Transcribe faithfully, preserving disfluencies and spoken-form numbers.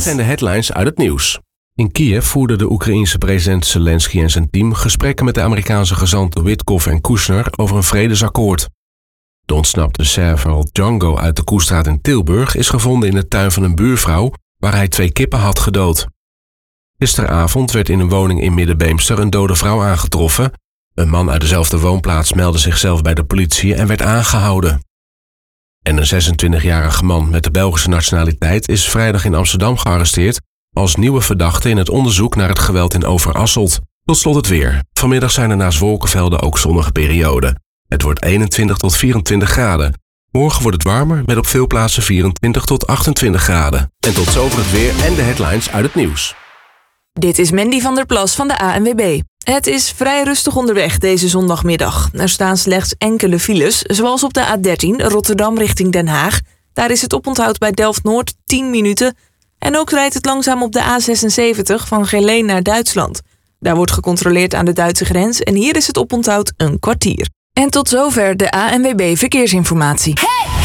zijn de headlines uit het nieuws. In Kiev voerde de Oekraïense president Zelensky en zijn team gesprekken met de Amerikaanse gezanten Witkoff en Kushner over een vredesakkoord. De ontsnapte Server Django uit de Koestraat in Tilburg is gevonden in de tuin van een buurvrouw waar hij twee kippen had gedood. Gisteravond werd in een woning in Middenbeemster een dode vrouw aangetroffen. Een man uit dezelfde woonplaats meldde zichzelf bij de politie en werd aangehouden. En een zesentwintigjarige man met de Belgische nationaliteit is vrijdag in Amsterdam gearresteerd als nieuwe verdachte in het onderzoek naar het geweld in Overasselt. Tot slot het weer. Vanmiddag zijn er naast wolkenvelden ook zonnige perioden. Het wordt eenentwintig tot vierentwintig graden. Morgen wordt het warmer met op veel plaatsen vierentwintig tot achtentwintig graden. En tot zover het weer en de headlines uit het nieuws. Dit is Mandy van der Plas van de A N W B. Het is vrij rustig onderweg deze zondagmiddag. Er staan slechts enkele files, zoals op de A dertien Rotterdam richting Den Haag. Daar is het oponthoud bij Delft-Noord tien minuten. En ook rijdt het langzaam op de A zesenzeventig van Geleen naar Duitsland. Daar wordt gecontroleerd aan de Duitse grens en hier is het oponthoud een kwartier. En tot zover de A N W B Verkeersinformatie. Hey!